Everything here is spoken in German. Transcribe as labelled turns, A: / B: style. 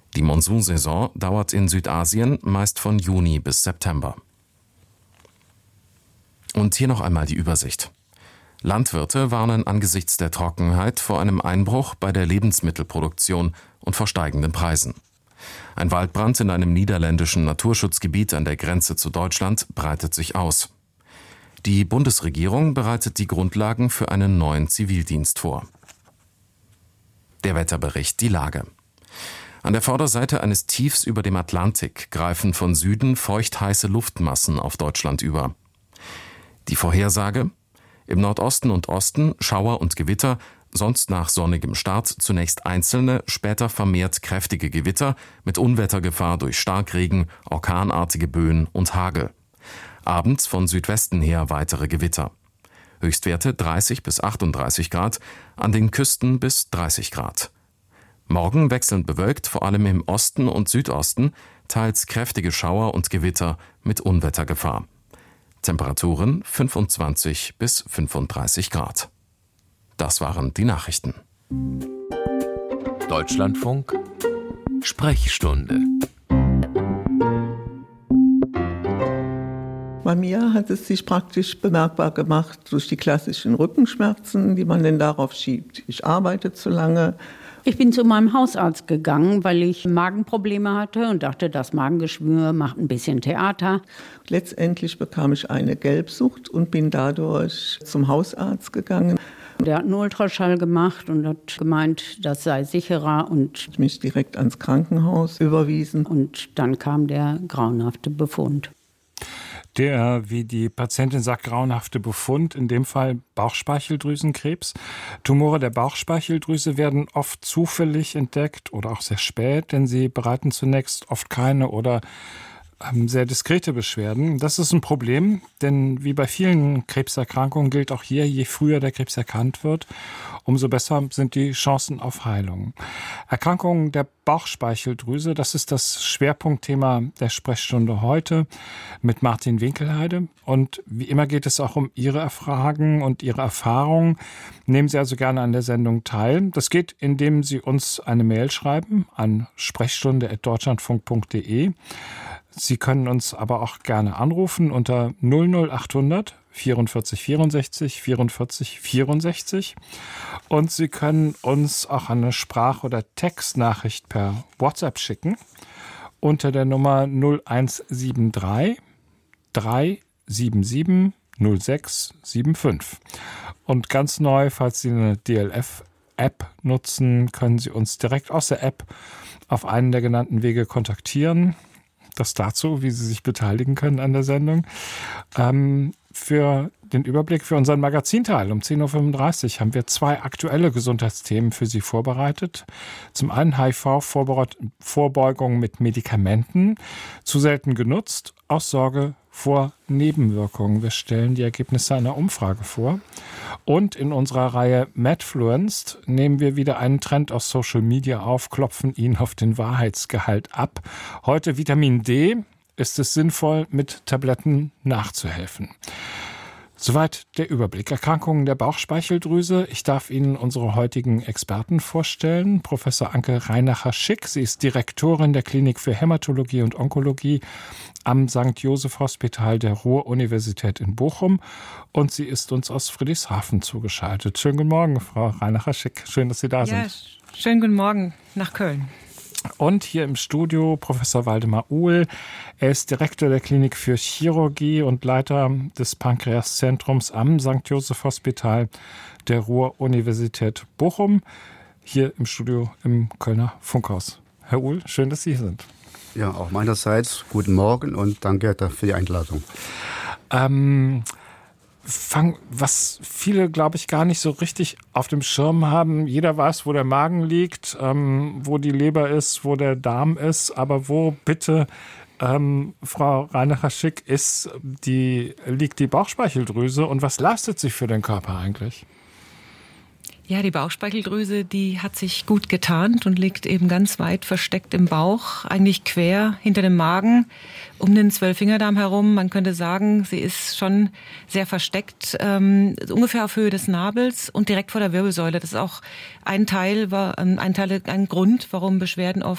A: Die Monsunsaison dauert in Südasien meist von Juni bis September. Und hier noch einmal die Übersicht. Landwirte warnen angesichts der Trockenheit vor einem Einbruch bei der Lebensmittelproduktion und vor steigenden Preisen. Ein Waldbrand in einem niederländischen Naturschutzgebiet an der Grenze zu Deutschland breitet sich aus. Die Bundesregierung bereitet die Grundlagen für einen neuen Zivildienst vor. Der Wetterbericht, die Lage. An der Vorderseite eines Tiefs über dem Atlantik greifen von Süden feuchtheiße Luftmassen auf Deutschland über. Die Vorhersage: Im Nordosten und Osten Schauer und Gewitter, sonst nach sonnigem Start zunächst einzelne, später vermehrt kräftige Gewitter mit Unwettergefahr durch Starkregen, orkanartige Böen und Hagel. Abends von Südwesten her weitere Gewitter. Höchstwerte 30 bis 38 Grad, an den Küsten bis 30 Grad. Morgen wechselnd bewölkt, vor allem im Osten und Südosten, teils kräftige Schauer und Gewitter mit Unwettergefahr. Temperaturen 25 bis 35 Grad. Das waren die Nachrichten.
B: Deutschlandfunk Sprechstunde.
C: Bei mir hat es sich praktisch bemerkbar gemacht durch die klassischen Rückenschmerzen, die man denn darauf schiebt. Ich arbeite zu lange.
D: Ich bin zu meinem Hausarzt gegangen, weil ich Magenprobleme hatte und dachte, das Magengeschwür macht ein bisschen Theater.
C: Letztendlich bekam ich eine Gelbsucht und bin dadurch zum Hausarzt gegangen.
D: Der hat einen Ultraschall gemacht und hat gemeint, das sei sicherer und
C: mich direkt ans Krankenhaus überwiesen.
D: Und dann kam der grauenhafte Befund.
E: Der, wie die Patientin sagt, grauenhafte Befund, in dem Fall Bauchspeicheldrüsenkrebs. Tumore der Bauchspeicheldrüse werden oft zufällig entdeckt oder auch sehr spät, denn sie bereiten zunächst oft keine oder sehr diskrete Beschwerden. Das ist ein Problem, denn wie bei vielen Krebserkrankungen gilt auch hier, je früher der Krebs erkannt wird, umso besser sind die Chancen auf Heilung. Erkrankungen der Bauchspeicheldrüse, das ist das Schwerpunktthema der Sprechstunde heute mit Martin Winkelheide. Und wie immer geht es auch um Ihre Fragen und Ihre Erfahrungen. Nehmen Sie also gerne an der Sendung teil. Das geht, indem Sie uns eine Mail schreiben an sprechstunde@deutschlandfunk.de. Sie können uns aber auch gerne anrufen unter 00800 44 64 44 64 und Sie können uns auch eine Sprach- oder Textnachricht per WhatsApp schicken unter der Nummer 0173 377 0675. Und ganz neu, falls Sie eine DLF-App nutzen, können Sie uns direkt aus der App auf einen der genannten Wege kontaktieren. Das dazu, wie Sie sich beteiligen können an der Sendung. Für den Überblick für unseren Magazinteil um 10.35 Uhr haben wir 2 aktuelle Gesundheitsthemen für Sie vorbereitet. Zum einen HIV-Vorbeugung mit Medikamenten, zu selten genutzt, aus Sorge vor Nebenwirkungen. Wir stellen die Ergebnisse einer Umfrage vor. Und in unserer Reihe Madfluenced nehmen wir wieder einen Trend aus Social Media auf, klopfen ihn auf den Wahrheitsgehalt ab. Heute Vitamin D. Ist es sinnvoll, mit Tabletten nachzuhelfen? Soweit der Überblick. Erkrankungen der Bauchspeicheldrüse. Ich darf Ihnen unsere heutigen Experten vorstellen. Professor Anke Reinacher-Schick. Sie ist Direktorin der Klinik für Hämatologie und Onkologie am St. Joseph Hospital der Ruhr-Universität in Bochum. Und sie ist uns aus Friedrichshafen zugeschaltet. Schönen guten Morgen, Frau Reinacher-Schick. Schön, dass Sie da sind.
F: Ja, schönen guten Morgen nach Köln.
E: Und hier im Studio Professor Waldemar Uhl. Er ist Direktor der Klinik für Chirurgie und Leiter des Pankreaszentrums am St. Joseph Hospital der Ruhr-Universität Bochum. Hier im Studio im Kölner Funkhaus. Herr Uhl, schön, dass Sie hier sind.
G: Ja, auch meinerseits guten Morgen und danke für die Einladung.
E: Was viele, glaube ich, gar nicht so richtig auf dem Schirm haben. Jeder weiß, wo der Magen liegt, wo die Leber ist, wo der Darm ist. Aber wo bitte, Frau Reinacher-Schick, liegt die Bauchspeicheldrüse und was leistet sie für den Körper eigentlich?
F: Ja, die Bauchspeicheldrüse, die hat sich gut getarnt und liegt eben ganz weit versteckt im Bauch, eigentlich quer hinter dem Magen, um den Zwölffingerdarm herum. Man könnte sagen, sie ist schon sehr versteckt, ungefähr auf Höhe des Nabels und direkt vor der Wirbelsäule. Das ist auch ein Grund, warum Beschwerden oft